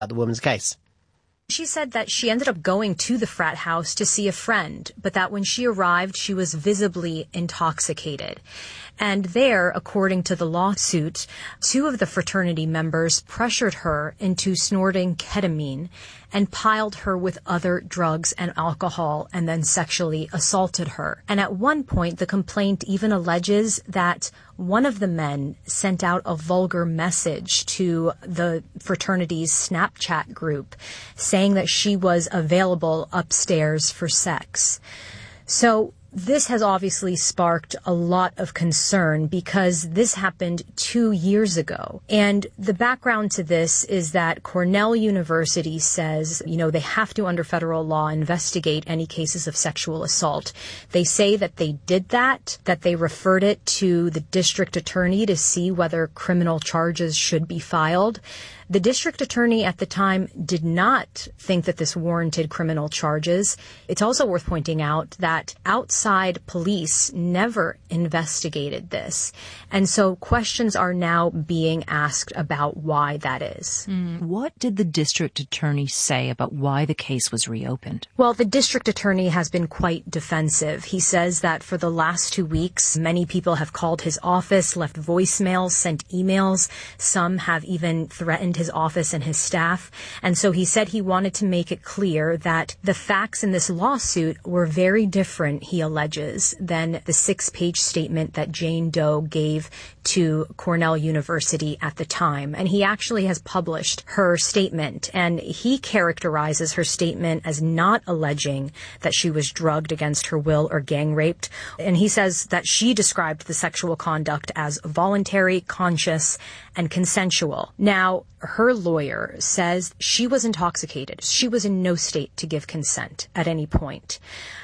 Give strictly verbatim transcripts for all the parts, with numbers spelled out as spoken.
about the woman's case. She said that she ended up going to the frat house to see a friend, but that when she arrived, she was visibly intoxicated. And there, according to the lawsuit, two of the fraternity members pressured her into snorting ketamine and piled her with other drugs and alcohol and then sexually assaulted her. And at one point, the complaint even alleges that one of the men sent out a vulgar message to the fraternity's Snapchat group saying that she was available upstairs for sex. So this has obviously sparked a lot of concern because this happened two years ago. And the background to this is that Cornell University says, you know, they have to, under federal law, investigate any cases of sexual assault. They say that they did that, that they referred it to the district attorney to see whether criminal charges should be filed. The district attorney at the time did not think that this warranted criminal charges. It's also worth pointing out that outside police never investigated this. And so questions are now being asked about why that is. Mm. What did the district attorney say about why the case was reopened? Well, the district attorney has been quite defensive. He says that for the last two weeks, many people have called his office, left voicemails, sent emails. Some have even threatened his office and his staff. And so he said he wanted to make it clear that the facts in this lawsuit were very different, he alleges, than the six-page statement that Jane Doe gave to Cornell University at the time. And he actually has published her statement, and he characterizes her statement as not alleging that she was drugged against her will or gang raped. And he says that she described the sexual conduct as voluntary, conscious, and consensual. Now, her lawyer says she was intoxicated. She was in no state to give consent at any point.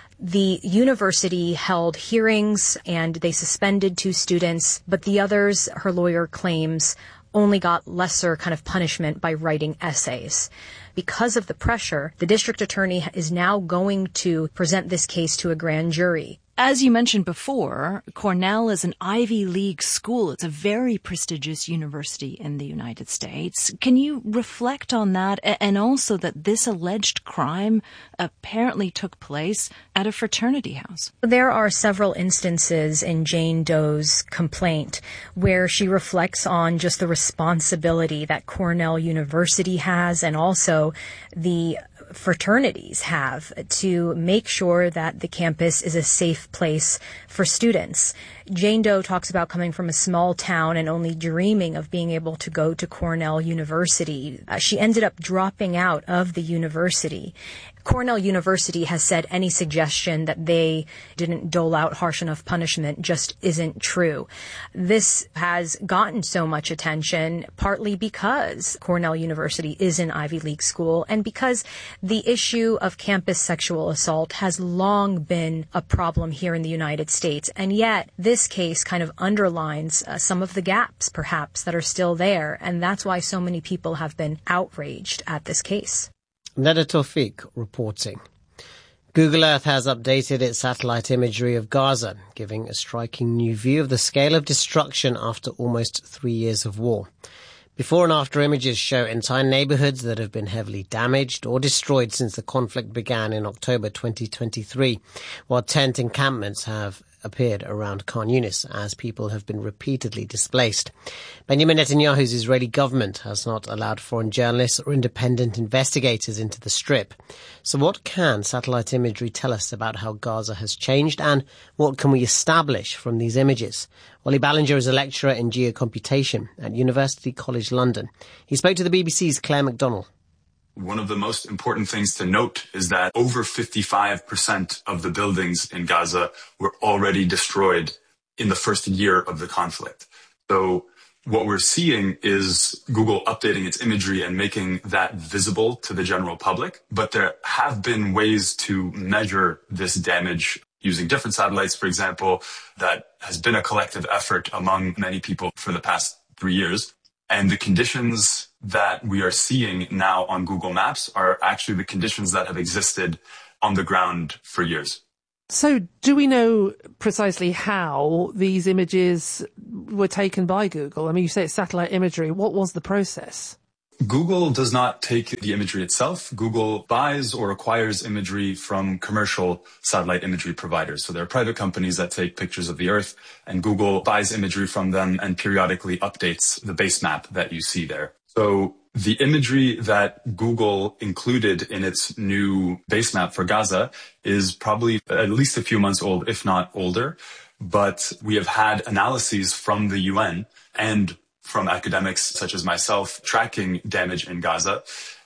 The university held hearings and they suspended two students, but the others, her lawyer claims, only got lesser kind of punishment by writing essays. Because of the pressure, the district attorney is now going to present this case to a grand jury. As you mentioned before, Cornell is an Ivy League school. It's a very prestigious university in the United States. Can you reflect on that, and also that this alleged crime apparently took place at a fraternity house? There are several instances in Jane Doe's complaint where she reflects on just the responsibility that Cornell University has and also the fraternities have to make sure that the campus is a safe place for students. Jane Doe talks about coming from a small town and only dreaming of being able to go to Cornell University. Uh, she ended up dropping out of the university. Cornell University has said any suggestion that they didn't dole out harsh enough punishment just isn't true. This has gotten so much attention partly because Cornell University is an Ivy League school and because the issue of campus sexual assault has long been a problem here in the United States. And yet this case kind of underlines uh, some of the gaps, perhaps, that are still there. And that's why so many people have been outraged at this case. Neda Tawfiq reporting. Google Earth has updated its satellite imagery of Gaza, giving a striking new view of the scale of destruction after almost three years of war. Before and after images show entire neighborhoods that have been heavily damaged or destroyed since the conflict began in October twenty twenty-three, while tent encampments have appeared around Khan Yunis as people have been repeatedly displaced. Benjamin Netanyahu's Israeli government has not allowed foreign journalists or independent investigators into the Strip. So what can satellite imagery tell us about how Gaza has changed, and what can we establish from these images? Wally Ballinger is a lecturer in geocomputation at University College London. He spoke to the B B C's Claire McDonnell. One of the most important things to note is that over fifty-five percent of the buildings in Gaza were already destroyed in the first year of the conflict. So what we're seeing is Google updating its imagery and making that visible to the general public. But there have been ways to measure this damage using different satellites, for example. That has been a collective effort among many people for the past three years. And the conditions that we are seeing now on Google Maps are actually the conditions that have existed on the ground for years. So do we know precisely how these images were taken by Google? I mean, you say it's satellite imagery. What was the process? Google does not take the imagery itself. Google buys or acquires imagery from commercial satellite imagery providers. So there are private companies that take pictures of the Earth, and Google buys imagery from them and periodically updates the base map that you see there. So the imagery that Google included in its new base map for Gaza is probably at least a few months old, if not older. But we have had analyses from the U N and from academics such as myself tracking damage in Gaza.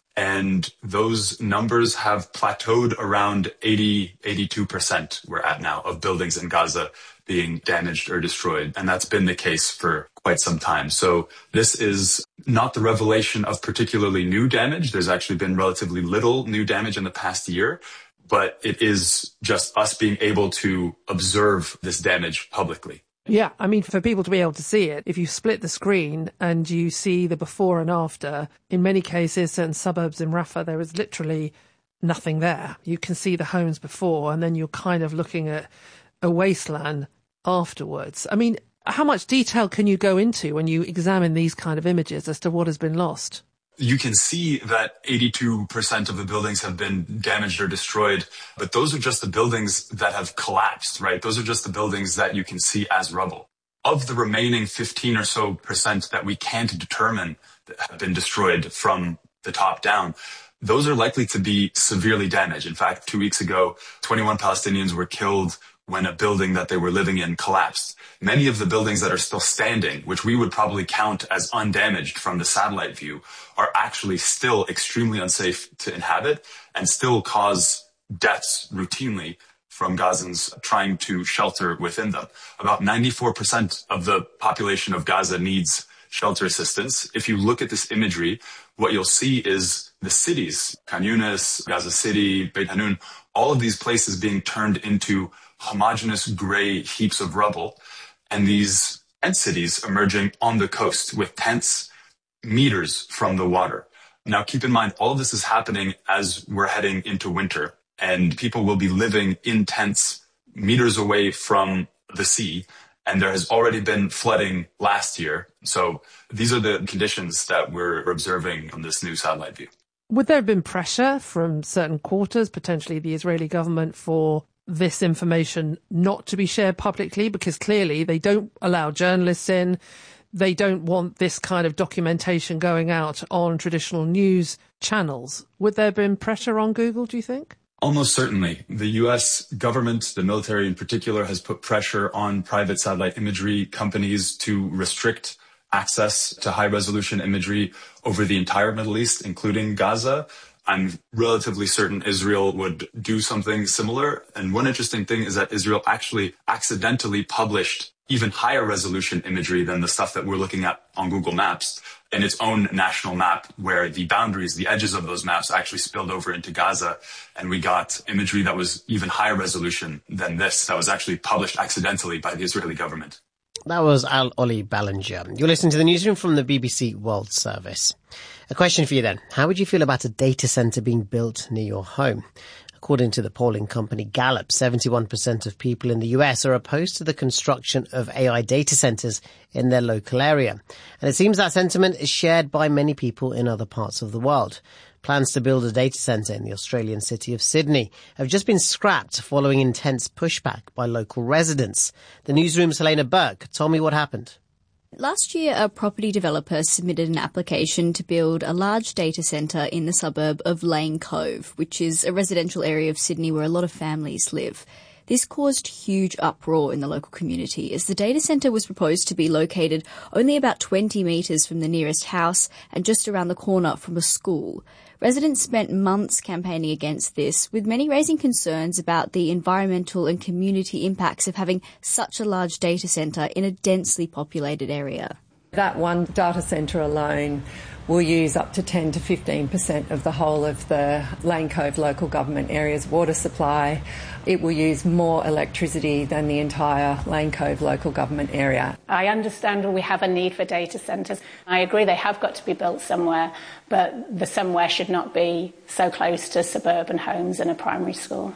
And those numbers have plateaued around eighty, eighty-two percent we're at now of buildings in Gaza being damaged or destroyed. And that's been the case for quite some time. So this is not the revelation of particularly new damage. There's actually been relatively little new damage in the past year, but it is just us being able to observe this damage publicly. Yeah, I mean, for people to be able to see it, if you split the screen and you see the before and after, in many cases, certain suburbs in Rafah, there is literally nothing there. You can see the homes before, and then you're kind of looking at a wasteland afterwards. I mean, how much detail can you go into when you examine these kind of images as to what has been lost? You can see that eighty-two percent of the buildings have been damaged or destroyed, but those are just the buildings that have collapsed, right? Those are just the buildings that you can see as rubble. Of the remaining fifteen or so percent that we can't determine that have been destroyed from the top down, those are likely to be severely damaged. In fact, two weeks ago, twenty-one Palestinians were killed when a building that they were living in collapsed. Many of the buildings that are still standing, which we would probably count as undamaged from the satellite view, are actually still extremely unsafe to inhabit and still cause deaths routinely from Gazans trying to shelter within them. About ninety-four percent of the population of Gaza needs shelter assistance. If you look at this imagery, what you'll see is the cities, Khan Yunis, Gaza City, Beit Hanun, all of these places being turned into homogeneous gray heaps of rubble, and these tent cities emerging on the coast with tents meters from the water. Now, keep in mind, all of this is happening as we're heading into winter, and people will be living in tents meters away from the sea, and there has already been flooding last year. So these are the conditions that we're observing on this new satellite view. Would there have been pressure from certain quarters, potentially the Israeli government, for this information not to be shared publicly? Because clearly they don't allow journalists in. They don't want this kind of documentation going out on traditional news channels. Would there have been pressure on Google, do you think? Almost certainly. The U S government, the military in particular, has put pressure on private satellite imagery companies to restrict access to high-resolution imagery over the entire Middle East, including Gaza. I'm relatively certain Israel would do something similar. And one interesting thing is that Israel actually accidentally published even higher resolution imagery than the stuff that we're looking at on Google Maps in its own national map, where the boundaries, the edges of those maps actually spilled over into Gaza. And we got imagery that was even higher resolution than this, that was actually published accidentally by the Israeli government. That was Al Oli Ballinger. You're listening to the newsroom from the B B C World Service. A question for you then. How would you feel about a data centre being built near your home? According to the polling company Gallup, seventy-one percent of people in the U S are opposed to the construction of A I data centres in their local area. And it seems that sentiment is shared by many people in other parts of the world. Plans to build a data centre in the Australian city of Sydney have just been scrapped following intense pushback by local residents. The newsroom's Helena Burke told me what happened. Last year, a property developer submitted an application to build a large data centre in the suburb of Lane Cove, which is a residential area of Sydney where a lot of families live. This caused huge uproar in the local community, as the data centre was proposed to be located only about twenty metres from the nearest house and just around the corner from a school. Residents spent months campaigning against this, with many raising concerns about the environmental and community impacts of having such a large data centre in a densely populated area. That one data centre alone will use up to ten to fifteen percent of the whole of the Lane Cove local government area's water supply. It will use more electricity than the entire Lane Cove local government area. I understand we have a need for data centres. I agree they have got to be built somewhere, but the somewhere should not be so close to suburban homes and a primary school.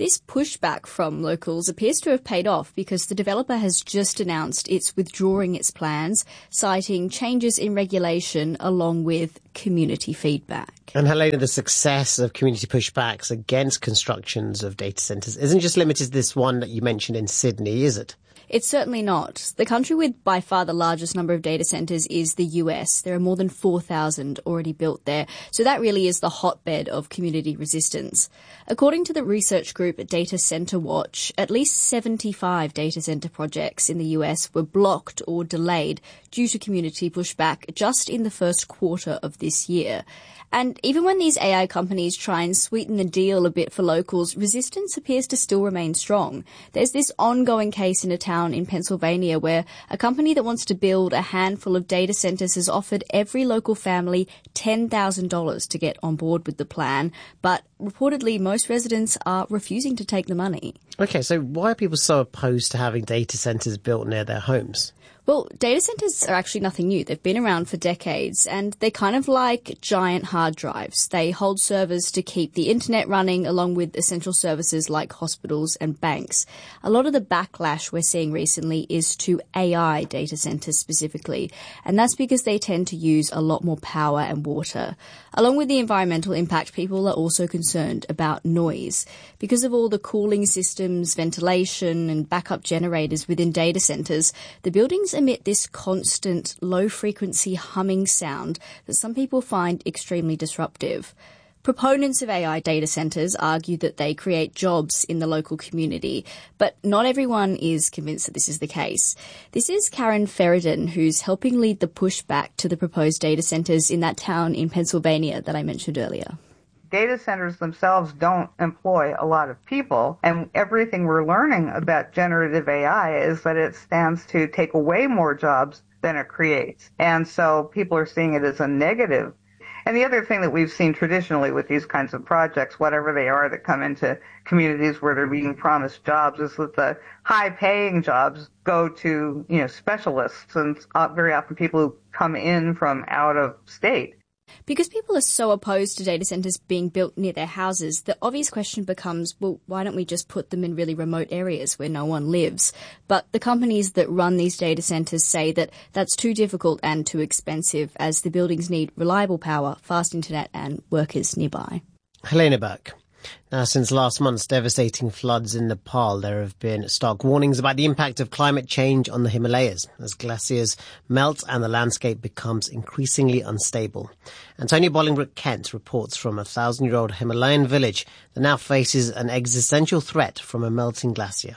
This pushback from locals appears to have paid off because the developer has just announced it's withdrawing its plans, citing changes in regulation along with community feedback. And Helena, the success of community pushbacks against constructions of data centres isn't just limited to this one that you mentioned in Sydney, is it? It's certainly not. The country with by far the largest number of data centres is the U S. There are more than four thousand already built there. So that really is the hotbed of community resistance. According to the research group Data Center Watch, at least seventy-five data centre projects in the U S were blocked or delayed due to community pushback just in the first quarter of this year. And even when these A I companies try and sweeten the deal a bit for locals, resistance appears to still remain strong. There's this ongoing case in a town in Pennsylvania where a company that wants to build a handful of data centres has offered every local family ten thousand dollars to get on board with the plan, but reportedly most residents are refusing to take the money. Okay, so why are people so opposed to having data centres built near their homes? Well, data centres are actually nothing new. They've been around for decades, and they're kind of like giant hard drives. They hold servers to keep the internet running along with essential services like hospitals and banks. A lot of the backlash we're seeing recently is to A I data centres specifically, and that's because they tend to use a lot more power and water. Along with the environmental impact, people are also concerned about noise. Because of all the cooling systems, ventilation and backup generators within data centres, the buildings emit this constant low-frequency humming sound that some people find extremely disruptive. Proponents of A I data centres argue that they create jobs in the local community, but not everyone is convinced that this is the case. This is Karen Ferridan, who's helping lead the pushback to the proposed data centres in that town in Pennsylvania that I mentioned earlier. Data centers themselves don't employ a lot of people, and everything we're learning about generative A I is that it stands to take away more jobs than it creates. And so people are seeing it as a negative. And the other thing that we've seen traditionally with these kinds of projects, whatever they are that come into communities where they're being promised jobs, is that the high-paying jobs go to, you know, specialists and uh, very often people who come in from out of state. Because people are so opposed to data centres being built near their houses, the obvious question becomes, well, why don't we just put them in really remote areas where no one lives? But the companies that run these data centres say that that's too difficult and too expensive, as the buildings need reliable power, fast internet and workers nearby. Helena Burke. Now, since last month's devastating floods in Nepal, there have been stark warnings about the impact of climate change on the Himalayas as glaciers melt and the landscape becomes increasingly unstable. Antonia Bolingbroke-Kent reports from a thousand-year-old Himalayan village that now faces an existential threat from a melting glacier.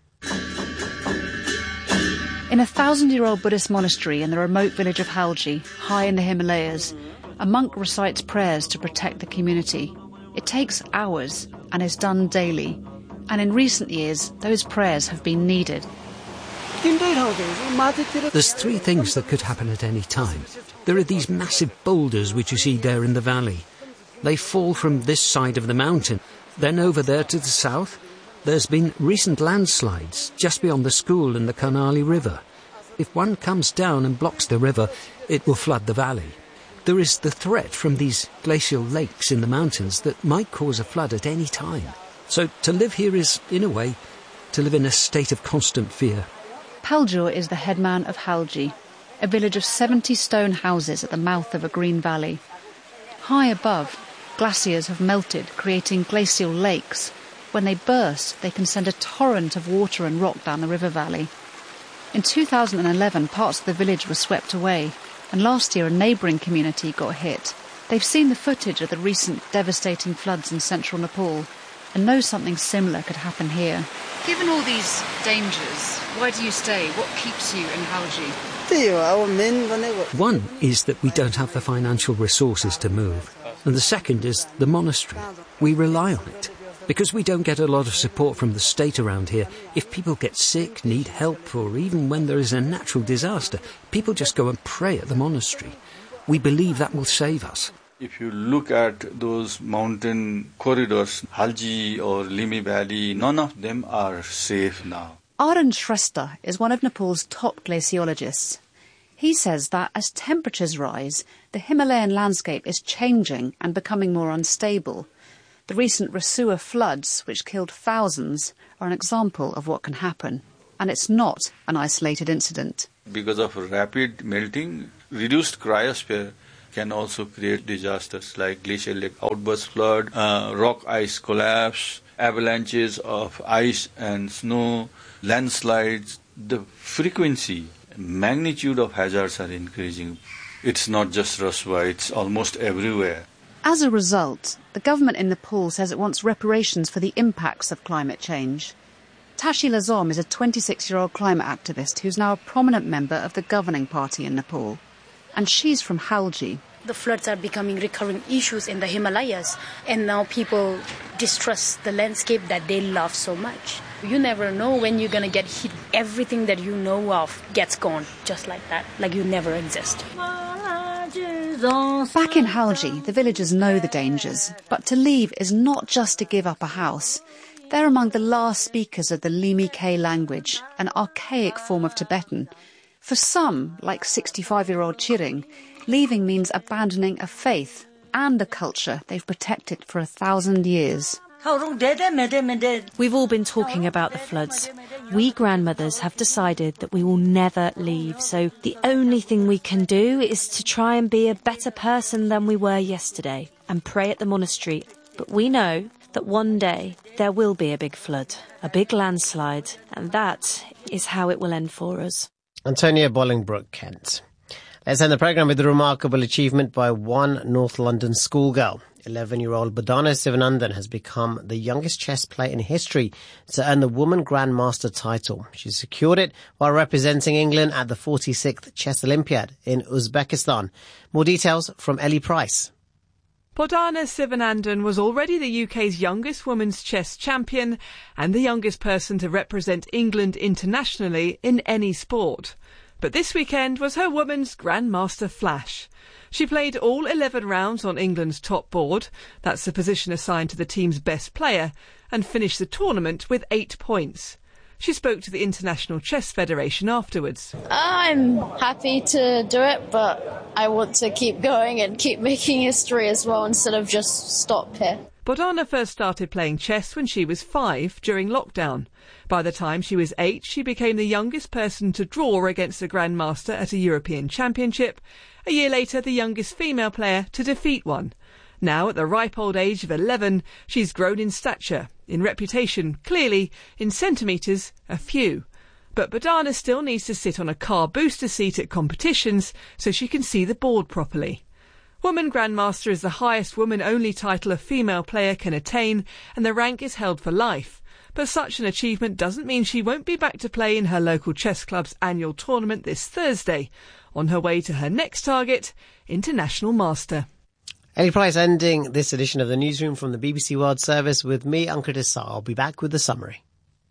In a thousand-year-old Buddhist monastery in the remote village of Halji, high in the Himalayas, a monk recites prayers to protect the community. It takes hours and is done daily, and in recent years those prayers have been needed. There's three things that could happen at any time. There are these massive boulders which you see there in the valley. They fall from this side of the mountain. Then over there to the south, there's been recent landslides just beyond the school and the Karnali River. If one comes down and blocks the river, it will flood the valley. There is the threat from these glacial lakes in the mountains that might cause a flood at any time. So to live here is, in a way, to live in a state of constant fear. Paljur is the headman of Halji, a village of seventy stone houses at the mouth of a green valley. High above, glaciers have melted, creating glacial lakes. When they burst, they can send a torrent of water and rock down the river valley. In two thousand eleven, parts of the village were swept away, and last year a neighbouring community got hit. They've seen the footage of the recent devastating floods in central Nepal and know something similar could happen here. Given all these dangers, why do you stay? What keeps you in Halji? One is that we don't have the financial resources to move, and the second is the monastery. We rely on it. Because we don't get a lot of support from the state around here, if people get sick, need help, or even when there is a natural disaster, people just go and pray at the monastery. We believe that will save us. If you look at those mountain corridors, Halji or Limi Valley, none of them are safe now. Arun Shrestha is one of Nepal's top glaciologists. He says that as temperatures rise, the Himalayan landscape is changing and becoming more unstable. The recent Rasua floods, which killed thousands, are an example of what can happen. And it's not an isolated incident. Because of rapid melting, reduced cryosphere can also create disasters like glacial lake outburst flood, uh, rock ice collapse, avalanches of ice and snow, landslides. The frequency, magnitude of hazards are increasing. It's not just Rasua, it's almost everywhere. As a result, the government in Nepal says it wants reparations for the impacts of climate change. Tashi Lazom is a twenty-six-year-old climate activist who's now a prominent member of the governing party in Nepal. And she's from Halgi. The floods are becoming recurring issues in the Himalayas, and now people distrust the landscape that they love so much. You never know when you're going to get hit. Everything that you know of gets gone, just like that, like you never exist. Back in Halgi, the villagers know the dangers, but to leave is not just to give up a house. They're among the last speakers of the Limi K language, an archaic form of Tibetan. For some, like sixty-five-year-old Chiring, leaving means abandoning a faith and a culture they've protected for a thousand years. We've all been talking about the floods. We grandmothers have decided that we will never leave, so the only thing we can do is to try and be a better person than we were yesterday and pray at the monastery. But we know that one day there will be a big flood, a big landslide, and that is how it will end for us. Antonia Bolingbroke, Kent. Let's end the programme with a remarkable achievement by one North London schoolgirl. eleven-year-old Badana Sivanandan has become the youngest chess player in history to earn the Woman Grandmaster title. She secured it while representing England at the forty-sixth Chess Olympiad in Uzbekistan. More details from Ellie Price. Badana Sivanandan was already the U K's youngest women's chess champion and the youngest person to represent England internationally in any sport. But this weekend was her women's Grandmaster flash. She played all eleven rounds on England's top board, that's the position assigned to the team's best player, and finished the tournament with eight points. She spoke to the International Chess Federation afterwards. I'm happy to do it, but I want to keep going and keep making history as well instead of just stop here. Badana first started playing chess when she was five during lockdown. By the time she was eight, she became the youngest person to draw against a Grandmaster at a European Championship. A year later, the youngest female player to defeat one. Now, at the ripe old age of eleven, she's grown in stature, in reputation, clearly, in centimetres, a few. But Badana still needs to sit on a car booster seat at competitions so she can see the board properly. Woman Grandmaster is the highest woman-only title a female player can attain, and the rank is held for life. But such an achievement doesn't mean she won't be back to play in her local chess club's annual tournament this Thursday, on her way to her next target, International Master. Ellie Price ending this edition of the Newsroom from the B B C World Service with me, Ankit Issa. I'll be back with the summary.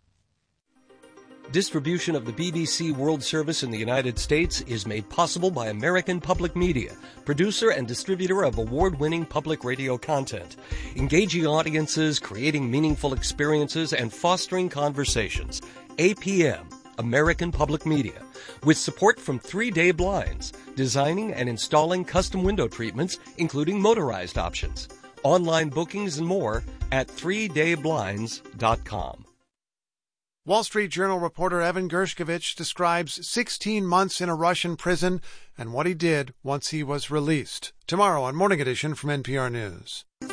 Distribution of the B B C World Service in the United States is made possible by American Public Media, producer and distributor of award-winning public radio content, engaging audiences, creating meaningful experiences, and fostering conversations. A P M, American Public Media, with support from three day Blinds, designing and installing custom window treatments, including motorized options. Online bookings and more at three day blinds dot com. Wall Street Journal reporter Evan Gershkovich describes sixteen months in a Russian prison and what he did once he was released. Tomorrow on Morning Edition from N P R News.